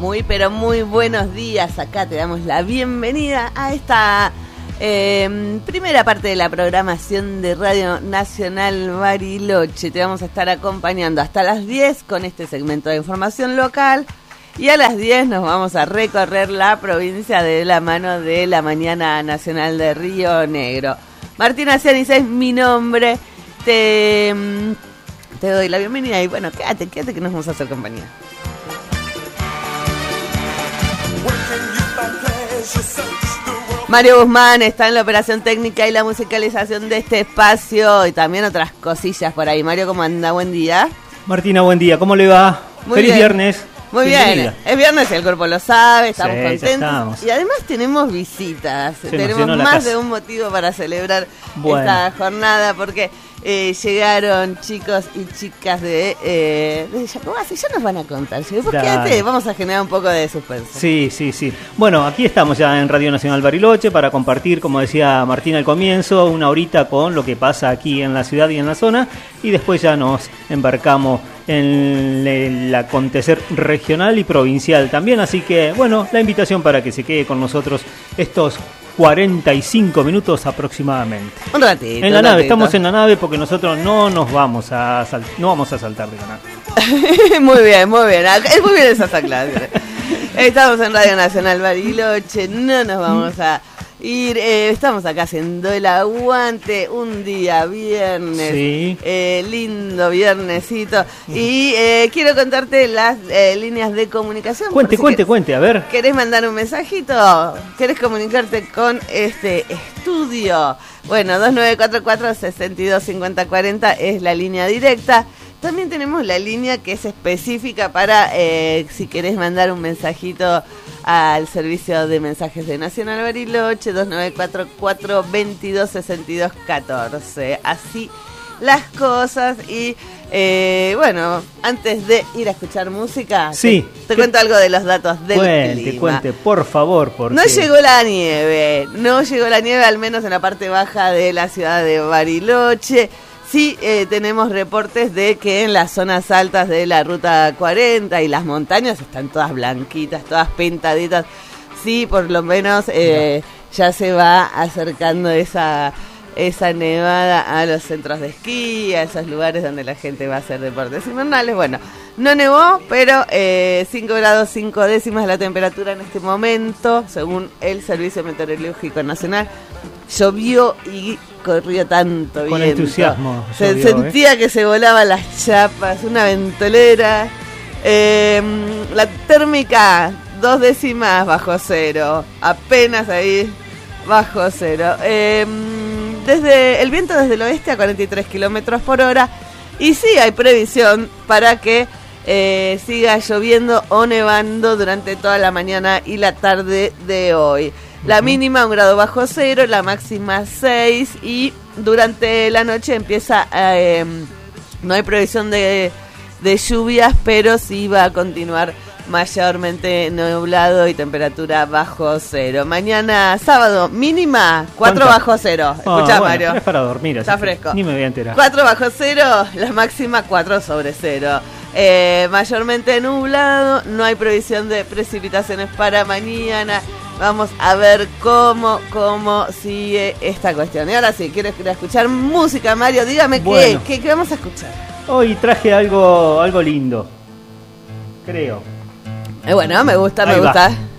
Muy, pero muy buenos días. Acá te damos la bienvenida a esta primera parte de la programación de Radio Nacional Bariloche. Te vamos a estar acompañando hasta las 10 con este segmento de información local. Y a las 10 nos vamos a recorrer la provincia de la mano de la Mañana Nacional de Río Negro. Martina Cianis es mi nombre. Te doy la bienvenida y bueno, quédate que nos vamos a hacer compañía. Mario Guzmán está en la operación técnica y la musicalización de este espacio y también otras cosillas por ahí. Mario, ¿cómo anda? Buen día. Martina, buen día. ¿Cómo le va? Muy Feliz bien. viernes. Muy bien. Es viernes, el cuerpo lo sabe, estamos contentos. Estamos. Y además tenemos visitas. Tenemos más de un motivo para celebrar esta jornada porque llegaron chicos y chicas de Yacobasi. Ya nos van a contar. Porque vamos a generar un poco de suspenso. Sí. Bueno, aquí estamos ya en Radio Nacional Bariloche para compartir, como decía Martina al comienzo, una horita con lo que pasa aquí en la ciudad y en la zona. Y después ya nos embarcamos en el acontecer regional y provincial también. Así que, bueno, la invitación para que se quede con nosotros estos 45 minutos aproximadamente. Un ratito. En la nave, estamos en la nave porque nosotros no vamos a saltar de la nave. Muy bien. Es muy bien esa clase. Estamos en Radio Nacional Bariloche, no nos vamos a ir. Estamos acá haciendo el aguante un día viernes. Sí. Lindo viernesito. Y quiero contarte las líneas de comunicación. Cuente, a ver. ¿Querés mandar un mensajito? ¿Querés comunicarte con este estudio? Bueno, 2944-625040 es la línea directa. También tenemos la línea que es específica para si querés mandar un mensajito al servicio de mensajes de Nacional Bariloche, 2944-226214. Así las cosas. Y bueno, antes de ir a escuchar música, te cuento algo de los datos del clima. Cuente, por favor. No llegó la nieve, al menos en la parte baja de la ciudad de Bariloche. Sí, tenemos reportes de que en las zonas altas de la Ruta 40 y las montañas están todas blanquitas, todas pintaditas. Sí, por lo menos ya se va acercando esa nevada a los centros de esquí, a esos lugares donde la gente va a hacer deportes invernales. Bueno, no nevó, pero 5 grados 5 décimas la temperatura en este momento, según el Servicio Meteorológico Nacional. Llovió y corrió tanto viento. Con entusiasmo. Se sentía que se volaban las chapas, una ventolera. La térmica, 2 décimas bajo cero. Apenas ahí, bajo cero. Desde el viento desde el oeste a 43 kilómetros por hora. Y sí hay previsión para que siga lloviendo o nevando durante toda la mañana y la tarde de hoy. La mínima 1 grado bajo cero, la máxima 6 y durante la noche empieza, no hay previsión de lluvias, pero sí va a continuar mayormente nublado y temperatura bajo cero. Mañana sábado mínima 4 bajo cero. Escuchá, Mario. Es para dormir, está fresco. Ni me voy a enterar. 4 bajo cero, la máxima 4 sobre cero. Mayormente nublado, no hay previsión de precipitaciones para mañana. Vamos a ver cómo sigue esta cuestión. Y ahora sí, quiero escuchar música, Mario. Dígame qué vamos a escuchar. Hoy traje algo lindo, creo. Bueno, me gusta.